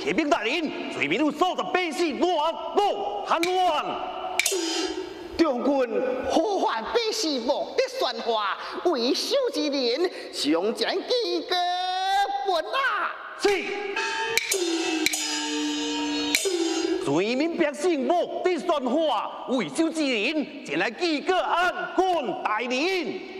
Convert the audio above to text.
启禀大人，罪民有数十百姓乱动叛乱。 中军呼唤百姓目的宣化，为首之人将将几个本啊！ 是。罪民百姓目的宣化，为首之人前来记个安官大人。